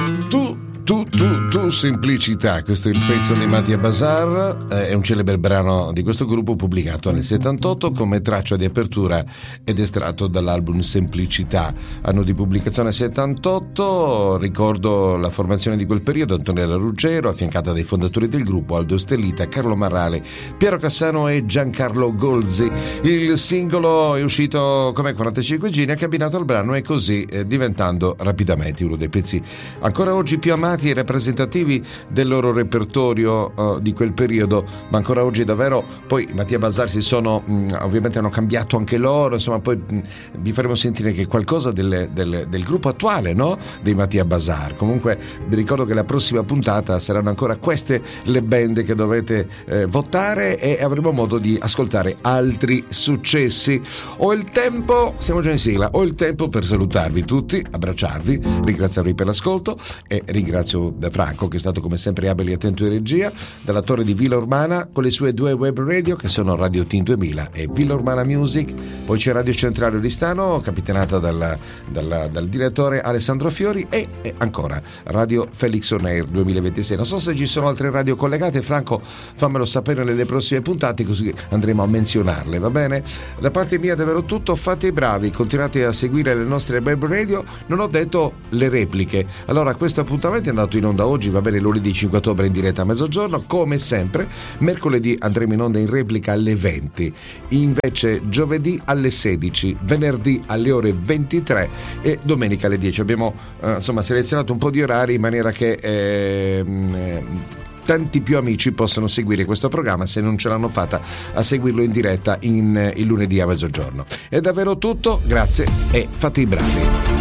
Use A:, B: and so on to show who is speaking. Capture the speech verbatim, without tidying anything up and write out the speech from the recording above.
A: Tu Tu, tu, tu, semplicità, questo è il pezzo di Mattia Bazar, eh, è un celebre brano di questo gruppo pubblicato nel settantotto come traccia di apertura ed estratto dall'album Semplicità, anno di pubblicazione settantotto. Ricordo la formazione di quel periodo: Antonella Ruggero, affiancata dai fondatori del gruppo Aldo Stellita, Carlo Marrale, Piero Cassano e Giancarlo Golzi. Il singolo è uscito come quarantacinque giri, abbinato al brano e così eh, diventando rapidamente uno dei pezzi ancora oggi più amati e rappresentativi del loro repertorio uh, di quel periodo, ma ancora oggi davvero. Poi Mattia Bazar si sono mh, ovviamente hanno cambiato anche loro, insomma poi mh, vi faremo sentire che qualcosa del, del, del gruppo attuale, no? Dei Mattia Bazar. Comunque vi ricordo che la prossima puntata saranno ancora queste le band che dovete eh, votare e avremo modo di ascoltare altri successi. Ho il tempo, siamo già in sigla, ho il tempo per salutarvi tutti, abbracciarvi, ringraziarvi per l'ascolto e ringrazio da Franco, che è stato come sempre abile e attento in regia, dalla torre di Villa Urbana con le sue due web radio che sono Radio Team duemila e Villa Urbana Music. Poi c'è Radio Centrale Oristano, capitanata dal, dal, dal direttore Alessandro Fiori, e, e ancora Radio Felix On Air duemilaventisei. Non so se ci sono altre radio collegate, Franco, fammelo sapere nelle prossime puntate, così andremo a menzionarle, va bene? Da parte mia davvero tutto, fate i bravi, continuate a seguire le nostre web radio. Non ho detto le repliche, allora questo appuntamento è andato in onda oggi, va bene, lunedì cinque ottobre in diretta a mezzogiorno, come sempre. Mercoledì andremo in onda in replica alle venti, invece giovedì alle sedici, venerdì alle ore ventitré e domenica alle dieci. Abbiamo eh, insomma selezionato un po' di orari in maniera che eh, eh, tanti più amici possano seguire questo programma, se non ce l'hanno fatta a seguirlo in diretta in, il lunedì a mezzogiorno. È davvero tutto, grazie e fate i bravi.